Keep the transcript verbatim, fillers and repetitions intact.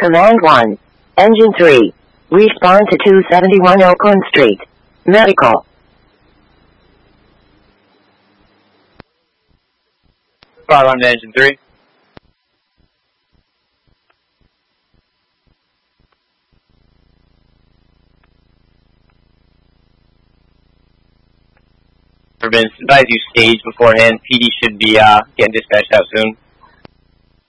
Command one. Engine three. Respond to two seventy-one Oakland Street. Medical. Fire on to engine three. Been advised you stage beforehand. P D should be uh, getting dispatched out soon.